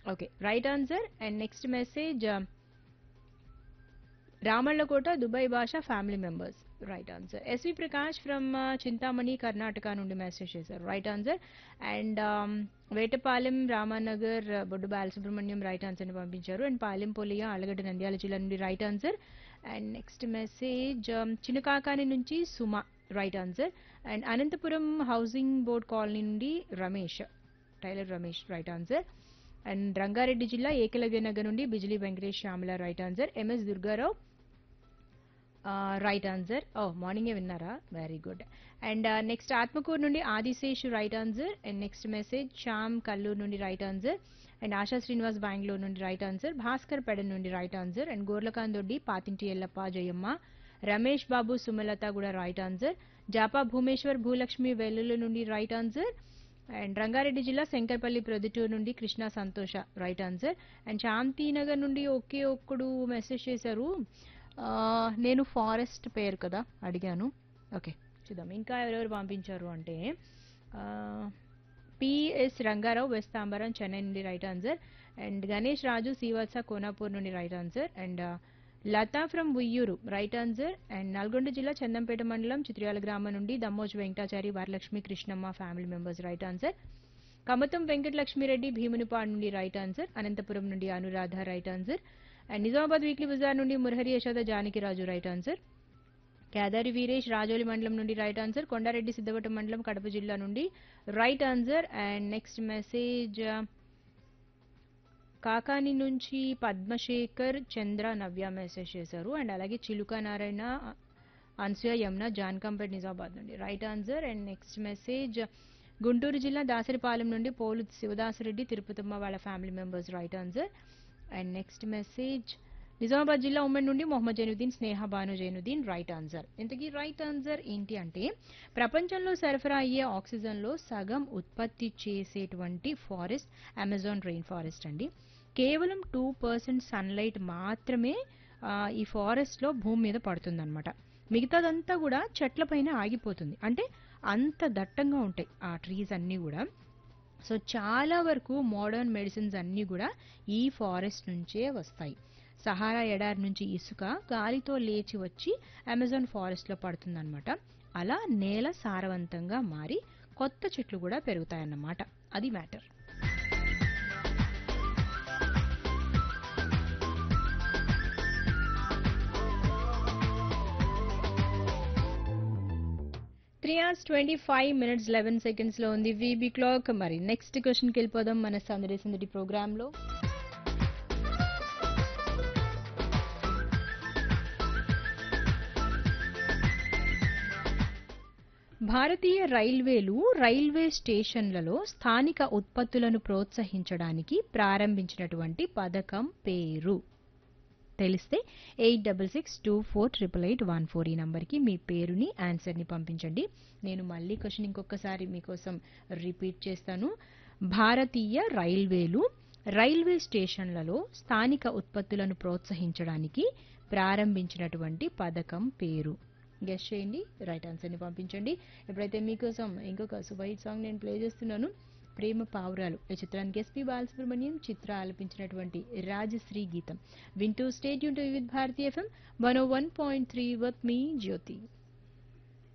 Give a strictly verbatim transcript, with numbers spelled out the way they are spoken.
Okay, right answer. And next message, Ramallakota Dubai భాష family members, right answer. SV Prakash from Chintamani Karnataka నుండి message చేశారు, right answer. And Vetapalem Ramanagar uh, Boddu Balasubrahmanyam right answer ని పంపించారు. And Palem Polya Allagadda Nandyal జిల్లా నుండి right answer. And next message, Chinnakakani నుంచి Suma, right answer. And Anantapuram housing board colony నుండి Ramesh, tailor Ramesh, right answer. And Rangareddy జిల్లా ఏకలవ్య నగర్ నుండి Bijli Venkatesh Shyamala, right answer. MS Durgarao, right answer. ఓ, మార్నింగే విన్నారా, very good. And next Atmakur నుండి Adisesh, right answer. And next message, Shyam Kalluru నుండి right answer. And ASHA Srinivas Bengaluru నుండి right answer. Bhaskar పెడ నుండి right answer. And Gorlakandoddi పాతింటి Yellappa Jayamma, Ramesh Babu Sumalatha కూడా రైట్ ఆన్సర్. జాపా భూమేశ్వర్ భూలక్ష్మి వెల్లుల నుండి రైట్ ఆన్సర్. అండ్ రంగారెడ్డి జిల్లా శంకర్పల్లి ప్రొద్దుటూరు నుండి కృష్ణ సంతోష, రైట్ ఆన్సర్. అండ్ శాంతినగర్ నుండి ఒకే ఒక్కడు మెసేజ్ చేశారు, ఆ, నేను ఫారెస్ట్ పేరు కదా అడిగాను. ఓకే, చూద్దాం ఇంకా ఎవరెవరు పంపించారు అంటే, పిఎస్ రంగారావు వెస్ట్ తాంబరం చెన్నై నుండి రైట్ ఆన్సర్. అండ్ గణేష్ రాజు శ్రీవత్స కోనాపూర్ నుండి right answer. And Lata from Uyyuru, right answer. And Nalgonda జిల్లా చందంపేట మండలం చిత్రియాల గ్రామం నుండి Dammoju Venkatachari Varalakshmi Krishnamma family members, right answer. Kamatham Venkatalakshmi Reddy Bheemunipadu నుండి రైట్ ఆన్సర్. అనంతపురం నుండి Anuradha, right answer. And Nizamabad weekly Bazar నుండి మురహరి యశోద జానకిరాజు, రైట్ ఆన్సర్. కేదారి వీరేష్ రాజోలి మండలం నుండి రైట్ ఆన్సర్. కొండారెడ్డి సిద్ధవటం మండలం కడప జిల్లా నుండి right answer. And next message, Kakani నుంచి పద్మశేఖర్ చంద్ర నవ్య మెసేజ్ చేశారు. అండ్ అలాగే చిలుక నారాయణ, అన్సూయ యమున జాన్కంపేట్ నిజామాబాద్ నుండి right answer. And next message, Guntur జిల్లా దాసరిపాలెం నుండి పోలు శివదాసరెడ్డి తిరుపతమ్మ వాళ్ళ family members, right answer. And next message, Nizamabad జిల్లా ఉమ్మడి నుండి మొహమ్మద్ జైనుద్దీన్ స్నేహ బాను జైనుద్దీన్, రైట్ ఆన్సర్. ఇంతకీ రైట్ ఆన్సర్ ఏంటి అంటే, ప్రపంచంలో సరఫరా అయ్యే ఆక్సిజన్లో సగం ఉత్పత్తి చేసేటువంటి ఫారెస్ట్ అమెజాన్ రెయిన్ ఫారెస్ట్ అండి. కేవలం టూ పర్సెంట్ సన్లైట్ మాత్రమే ఆ, ఈ ఫారెస్ట్లో భూమి మీద పడుతుందన్నమాట. మిగతాదంతా కూడా చెట్లపైన ఆగిపోతుంది. అంటే అంత దట్టంగా ఉంటాయి ఆ ట్రీస్ అన్నీ కూడా. సో చాలా వరకు మోడర్న్ మెడిసిన్స్ అన్నీ కూడా ఈ ఫారెస్ట్ నుంచే వస్తాయి. సహారా ఎడారి నుంచి ఇసుక గాలితో లేచి వచ్చి అమెజాన్ ఫారెస్ట్లో పడుతుందన్నమాట. అలా నేల సారవంతంగా మారి కొత్త చెట్లు కూడా పెరుగుతాయన్నమాట. అది matter. Three hours twenty five minutes eleven seconds లో ఉంది వీబీ క్లాక్. మరి నెక్స్ట్ క్వశ్చన్ కి వెళ్ళిపోదాం మన సందడి సందడి ప్రోగ్రామ్ లో. భారతీయ రైల్వేలు రైల్వే స్టేషన్లలో స్థానిక ఉత్పత్తులను ప్రోత్సహించడానికి ప్రారంభించినటువంటి పథకం పేరు తెలిస్తే eight double six two four triple eight one four ఈ నంబర్కి మీ పేరుని ఆన్సర్ని పంపించండి. నేను మళ్ళీ క్వశ్చన్ ఇంకొకసారి మీకోసం రిపీట్ చేస్తాను. భారతీయ రైల్వేలు రైల్వే స్టేషన్లలో స్థానిక ఉత్పత్తులను ప్రోత్సహించడానికి ప్రారంభించినటువంటి పథకం పేరు గెస్ చేయండి, రైట్ ఆన్సర్ని పంపించండి. ఎప్పుడైతే మీకోసం ఇంకొక సూపర్ హిట్ సాంగ్ నేను ప్లే చేస్తున్నాను, ప్రేమ పావురాలు ఈ చిత్రానికి ఎస్పీ బాలసుబ్రహ్మణ్యం చిత్ర ఆలపించినటువంటి రాజశ్రీ గీతం వింటూ state Yoon to with Bharati FM one oh one point three with me Jyothi.